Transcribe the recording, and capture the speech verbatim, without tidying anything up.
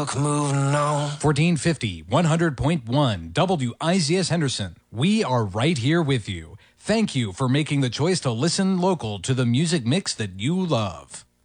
fuck moving on. fourteen fifty, one hundred point one W I Z S Henderson. We are right here with you. Thank you for making the choice to listen local to the music mix that you love.